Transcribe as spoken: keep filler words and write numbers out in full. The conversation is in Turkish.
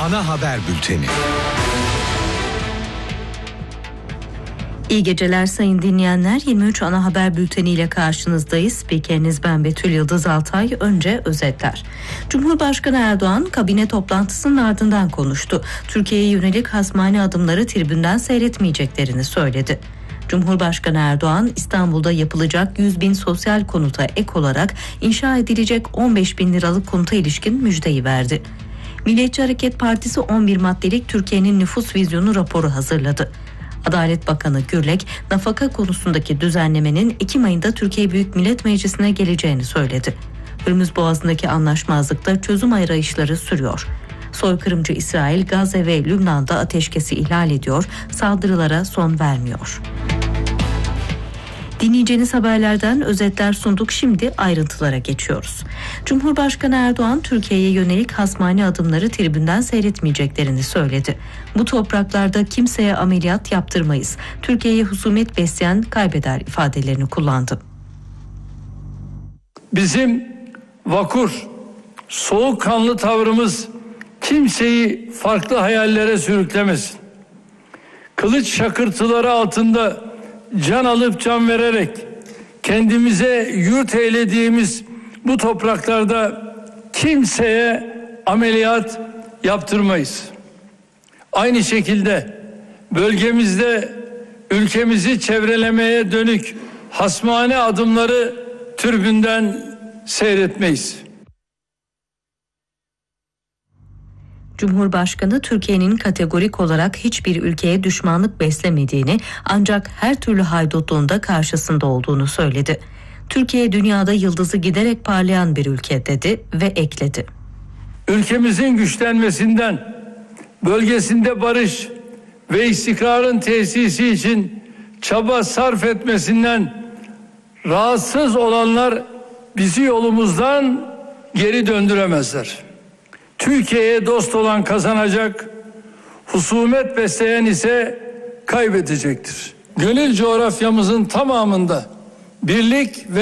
Ana haber bülteni. İyi geceler sayın dinleyenler. yirmi üç ana haber bülteniyle karşınızdayız. Spikeriniz ben Betül Yıldız Altay. Önce özetler. Cumhurbaşkanı Erdoğan kabine toplantısının ardından konuştu. Türkiye'ye yönelik hasmane adımları tribünden seyretmeyeceklerini söyledi. Cumhurbaşkanı Erdoğan İstanbul'da yapılacak yüz bin sosyal konuta ek olarak inşa edilecek on beş bin liralık konuta ilişkin müjdeyi verdi. Milliyetçi Hareket Partisi on bir maddelik Türkiye'nin nüfus vizyonu raporu hazırladı. Adalet Bakanı Gürlek, nafaka konusundaki düzenlemenin Ekim ayında Türkiye Büyük Millet Meclisi'ne geleceğini söyledi. Hürmüz Boğazı'ndaki anlaşmazlıkta çözüm arayışları sürüyor. Soykırımcı İsrail, Gazze ve Lübnan'da ateşkesi ihlal ediyor, saldırılara son vermiyor. Dinleyeceğiniz haberlerden özetler sunduk, şimdi ayrıntılara geçiyoruz. Cumhurbaşkanı Erdoğan Türkiye'ye yönelik hasmane adımları tribünden seyretmeyeceklerini söyledi. Bu topraklarda kimseye ameliyat yaptırmayız, Türkiye'ye husumet besleyen kaybeder ifadelerini kullandı. Bizim vakur, soğukkanlı tavrımız kimseyi farklı hayallere sürüklemesin. Kılıç şakırtıları altında can alıp can vererek kendimize yurt eylediğimiz bu topraklarda kimseye ameliyat yaptırmayız. Aynı şekilde bölgemizde ülkemizi çevrelemeye dönük hasmane adımları tribünden seyretmeyiz. Cumhurbaşkanı Türkiye'nin kategorik olarak hiçbir ülkeye düşmanlık beslemediğini, ancak her türlü haydutluğun da karşısında olduğunu söyledi. Türkiye dünyada yıldızı giderek parlayan bir ülke dedi ve ekledi. Ülkemizin güçlenmesinden, bölgesinde barış ve istikrarın tesisi için çaba sarf etmesinden rahatsız olanlar bizi yolumuzdan geri döndüremezler. Türkiye'ye dost olan kazanacak, husumet besleyen ise kaybedecektir. Gönül coğrafyamızın tamamında birlik ve